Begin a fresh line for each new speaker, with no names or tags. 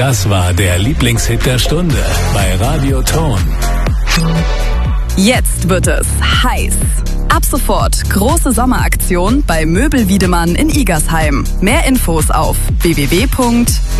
Das war der Lieblingshit der Stunde bei Radio Ton.
Jetzt wird es heiß. Ab sofort große Sommeraktion bei Möbel Wiedemann in Igersheim. Mehr Infos auf www.möbelwiedemann.de.